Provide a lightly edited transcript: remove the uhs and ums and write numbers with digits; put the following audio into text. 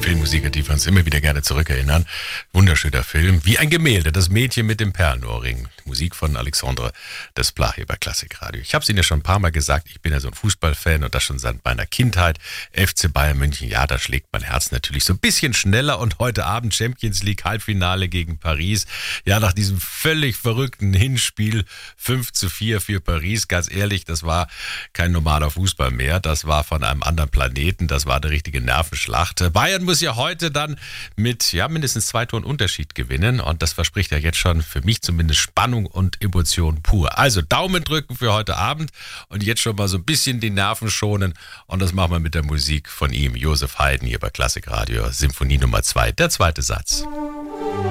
Filmmusik, an die wir uns immer wieder gerne zurückerinnern. Wunderschöner Film, wie ein Gemälde, das Mädchen mit dem Perlenohrring. Musik von Alexandre Desplat hier bei Klassikradio. Ich habe es Ihnen ja schon ein paar Mal gesagt, ich bin ja so ein Fußballfan und das schon seit meiner Kindheit. FC Bayern München, ja, da schlägt mein Herz natürlich so ein bisschen schneller und heute Abend Champions League Halbfinale gegen Paris. Ja, nach diesem völlig verrückten Hinspiel 5:4 für Paris, ganz ehrlich, das war kein normaler Fußball mehr, das war von einem anderen Planeten, das war eine richtige Nervenschlacht. Bayern muss ja heute dann mit mindestens 2 Toren Unterschied gewinnen und das verspricht ja jetzt schon für mich zumindest Spannung und Emotion pur. Also Daumen drücken für heute Abend und jetzt schon mal so ein bisschen die Nerven schonen und das machen wir mit der Musik von ihm, Joseph Haydn hier bei Klassikradio, Symphonie Nummer 2, der zweite Satz.